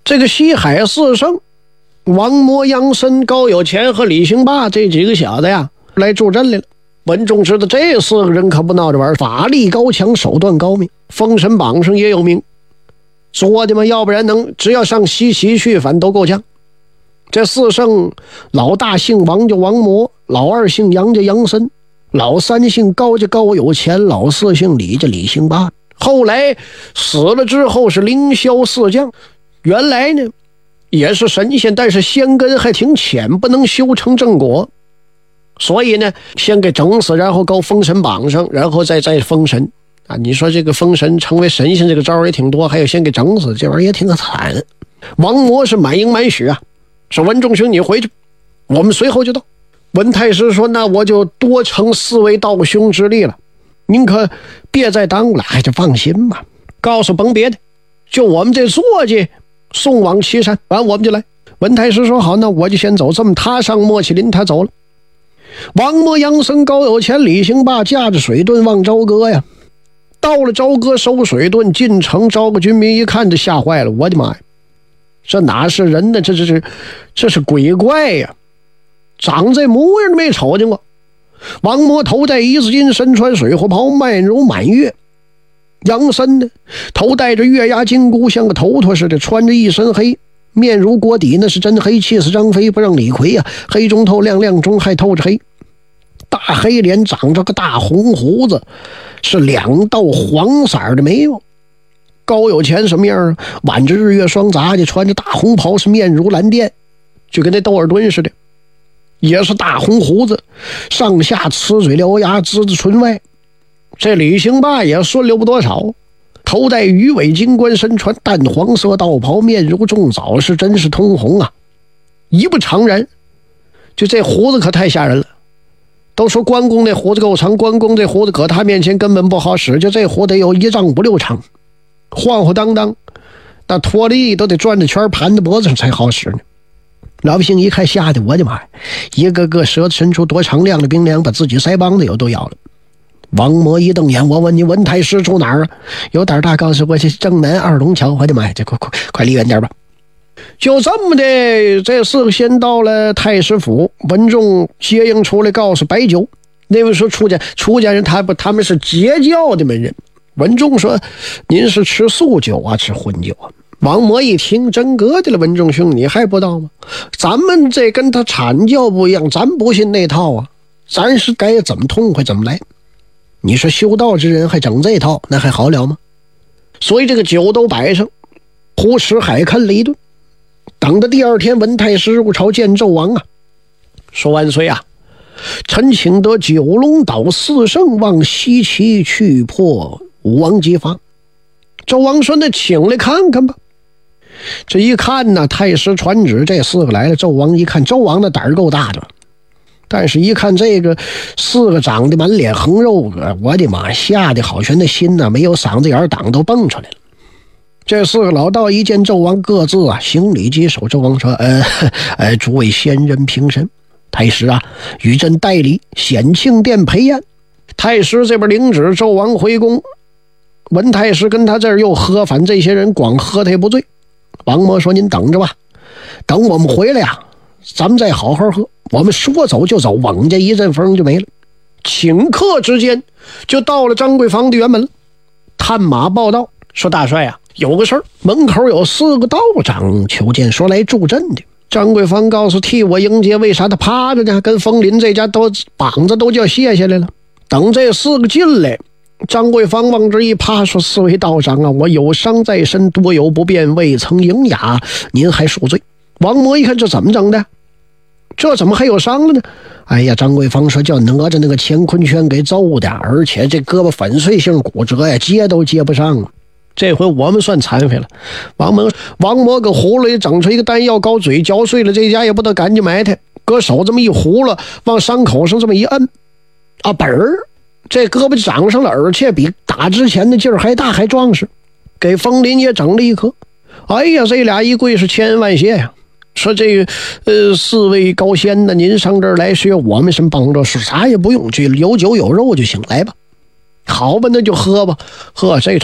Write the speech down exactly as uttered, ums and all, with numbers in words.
这个西海四圣王模、杨森、高有钱和李兴霸这几个小子呀来助阵来了。文仲知道这四个人可不闹着玩，法力高强，手段高明，封神榜上也有名，说的嘛，要不然能只要上西岐去反都够呛。这四圣老大姓王叫王模，老二姓杨叫杨森，老三姓高叫高有钱，老四姓李叫李兴霸。后来死了之后是凌霄四将，原来呢也是神仙，但是仙根还挺浅，不能修成正果，所以呢先给整死，然后搞封神榜上，然后再再封神啊！你说这个封神成为神仙这个招也挺多，还有先给整死，这玩意儿也挺惨。王模是满应满许啊，说文仲兄你回去，我们随后就到。文太师说那我就多承四位道兄之力了，您可别再耽误了。哎，就放心吧，告诉甭别的，就我们这坐骑送往岐山，完我们就来。文太师说好，那我就先走。这么他上莫麒麟，他走了。王模、杨森、高有钱、李兴霸驾着水遁往朝歌呀。到了朝歌收水遁，进城，招个军民一看就吓坏了，我的妈呀，这哪是人呢？这这是这是鬼怪呀！长这模样没瞅见过。王模头戴一字巾，身穿水火袍，面如满月。杨森呢，头戴着月牙金箍，像个头陀似的，穿着一身黑，面如锅底，那是真黑，气死张飞不让李逵呀、啊。黑中透亮，亮中还透着黑。大黑脸，长着个大红胡子，是两道黄色的眉毛。高有钱什么样啊？挽着日月双杂的，穿着大红袍，是面如蓝靛，就跟那窦尔敦似的，也是大红胡子，上下呲嘴獠牙，支着唇外。这李兴霸也顺溜不多少，头戴鱼尾金冠，身穿淡黄色道袍，面如重枣，是真是通红啊，一不常人。就这胡子可太吓人了，都说关公那胡子够长，关公这胡子搁他面前根本不好使，就这胡子得有一丈五六长，晃晃荡荡，那脱力都得转着圈盘在脖子上才好使呢。老百姓一看吓得我的妈呀，一个个舌头伸出多长亮的冰凉，把自己腮帮子有都咬了。王模一瞪眼，我问你文太师住哪儿啊？有胆大告诉我去正南二龙桥。我的妈呀，这快快快离远点吧。就这么的，这四个先到了太师府，文仲接应出来告诉白酒。那位说出家出家人他不他们是截教的门人。文仲说您是吃素酒啊，吃荤酒啊？王模一听真格的了，文仲兄你还不知道吗？咱们这跟他阐教不一样，咱不信那套啊，咱是该怎么痛快怎么来。你说修道之人还整这套，那还好了吗？所以这个酒都摆上，胡吃海啃了一顿。等到第二天，文太师入朝见纣王啊，说万岁啊，臣请得九龙岛四圣往西岐去破武王姬发。纣王说那请来看看吧。这一看呢，太师传旨，这四个来了。纣王一看，纣王的胆儿够大的，但是一看这个四个长得满脸横肉，我的妈，吓得好悬的心呐、啊，没有嗓子眼挡都蹦出来了。这四个老道一见纣王，各自啊行礼稽首。纣王说：“呃呃，诸位先人平身，太师啊，与朕代理显庆殿陪宴。”太师这边领旨，纣王回宫。文太师跟他这儿又喝，反这些人光喝他也不醉。王模说：“您等着吧，等我们回来呀、啊，咱们再好好喝。我们说走就走，往这一阵风就没了。”顷刻之间就到了张贵坊的辕门了。探马报道说：“大帅啊，有个事儿，门口有四个道长求见，说来助阵的。”张贵坊告诉替我迎接，为啥他趴着呢？跟枫林这家都膀子都叫卸下来了。等这四个进来，张贵坊往这一趴，说：“四位道长啊，我有伤在身，多有不便，未曾迎雅，您还恕罪。”王模一看这怎么整的？这怎么还有伤了呢？哎呀，张贵坊说叫哪吒那个乾坤圈给揍的，而且这胳膊粉碎性骨折呀，接都接不上了。这回我们算残废了。王模王模搁葫芦里整出一个丹药膏，嘴嚼碎了，这家也不得赶紧埋汰，搁手这么一葫芦，往伤口上这么一摁，啊本儿，这胳膊长上了，而且比打之前的劲儿还大还壮实。给枫林也整了一颗。哎呀，这俩一跪是千恩万谢呀。说这个呃四位高仙呢，您上这儿来需要我们什么帮助？是啥也不用，就有酒有肉就行，来吧。好吧，那就喝吧，喝这